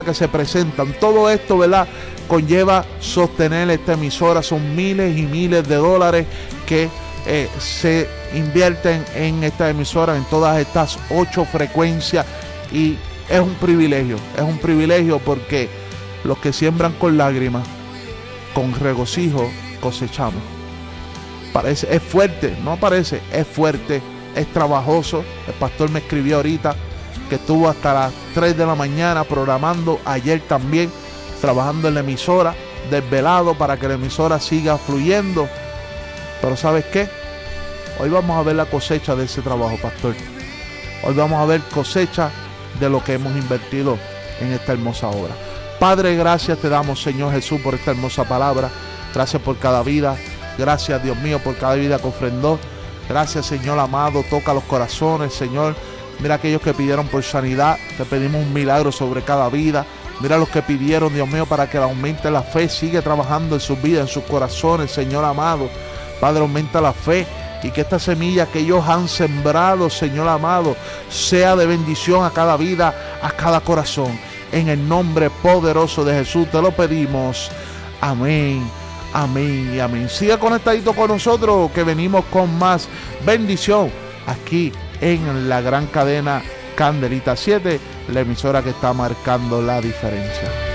que se presentan. Todo esto, ¿verdad?, conlleva sostener esta emisora. Son miles y miles de dólares que se invierten en esta emisora, en todas estas 8 frecuencias, y es un privilegio porque los que siembran con lágrimas, con regocijo cosechamos. Parece, es fuerte, no parece, es fuerte, es trabajoso. El pastor me escribió ahorita que estuvo hasta las 3 de la mañana programando, ayer también, trabajando en la emisora, desvelado para que la emisora siga fluyendo. Pero ¿sabes qué? Hoy vamos a ver la cosecha de ese trabajo, pastor. Hoy vamos a ver cosecha de lo que hemos invertido en esta hermosa obra. Padre, gracias te damos, Señor Jesús, por esta hermosa palabra. Gracias por cada vida. Gracias, Dios mío, por cada vida que ofrendó. Gracias, Señor amado. Toca los corazones, Señor. Mira aquellos que pidieron por sanidad. Te pedimos un milagro sobre cada vida. Mira los que pidieron, Dios mío, para que aumente la fe. Sigue trabajando en sus vidas, en sus corazones, Señor amado. Padre, aumenta la fe. Y que esta semilla que ellos han sembrado, Señor amado, sea de bendición a cada vida, a cada corazón. En el nombre poderoso de Jesús te lo pedimos. Amén, amén y amén. Siga conectadito con nosotros, que venimos con más bendición aquí en la gran cadena Candelita 7, la emisora que está marcando la diferencia.